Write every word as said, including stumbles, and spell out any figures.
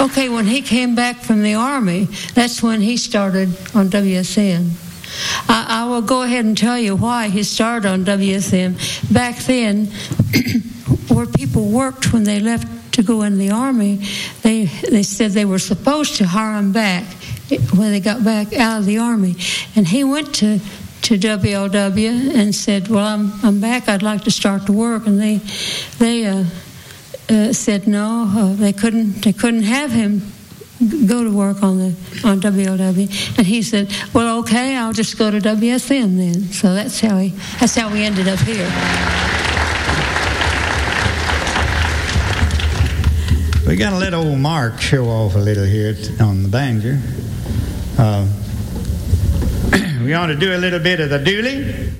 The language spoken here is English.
Okay, when he came back from the Army, that's when he started on W S N. I, I will go ahead and tell you why he started on W S N. Back then, where people worked when they left to go in the Army, they they said they were supposed to hire them back when they got back out of the Army. And he went to, to W L W and said, well, I'm I'm back, I'd like to start to work. And they they uh, uh, said no, uh, they couldn't they couldn't have him go to work on the on W L W. And he said, well, okay, I'll just go to W S N then. So that's how he that's how we ended up here. We got to let old Mark show off a little here on the banjo. Uh, we want to do a little bit of the dooley.